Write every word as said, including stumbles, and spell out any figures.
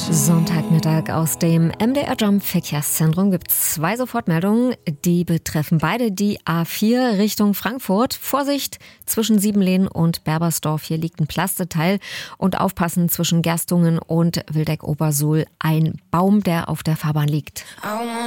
Sonntagmittag aus dem M D R Jump Verkehrszentrum gibt es zwei Sofortmeldungen. Die betreffen beide die A vier Richtung Frankfurt. Vorsicht zwischen Siebenlehn und Berbersdorf. Hier liegt ein Plasteteil. Und aufpassen zwischen Gerstungen und Wildeck-Obersuhl. Ein Baum, der auf der Fahrbahn liegt.